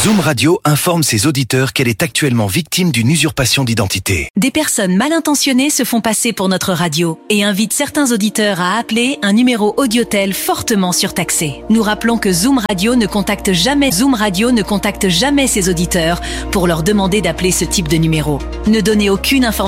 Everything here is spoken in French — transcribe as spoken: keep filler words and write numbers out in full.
Zoom Radio informe ses auditeurs qu'elle est actuellement victime d'une usurpation d'identité. Des personnes mal intentionnées se font passer pour notre radio et invitent certains auditeurs à appeler un numéro audiotel fortement surtaxé. Nous rappelons que Zoom Radio ne contacte jamais Zoom Radio ne contacte jamais ses auditeurs pour leur demander d'appeler ce type de numéro. Ne donnez aucune information